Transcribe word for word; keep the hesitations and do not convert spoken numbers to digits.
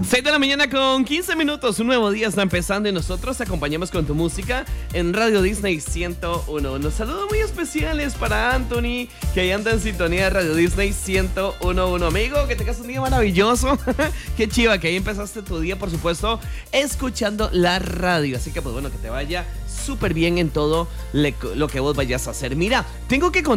seis de la mañana con quince minutos, un nuevo día está empezando y nosotros te acompañamos con tu música en Radio Disney ciento uno. Unos saludos muy especiales para Anthony, que ahí anda en sintonía de Radio Disney ciento uno. Amigo, que tengas un día maravilloso. Qué chiva que ahí empezaste tu día, por supuesto, escuchando la radio. Así que pues bueno, que te vaya súper bien en todo lo que vos vayas a hacer. Mira, tengo que contar